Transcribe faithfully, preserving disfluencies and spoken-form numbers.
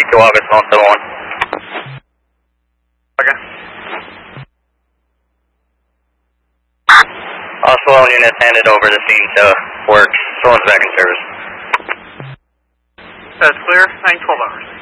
Go August one seven one. Okay. All Swollen units handed over the scene to work. Swollen's back in service. That's clear. nine twelve hours.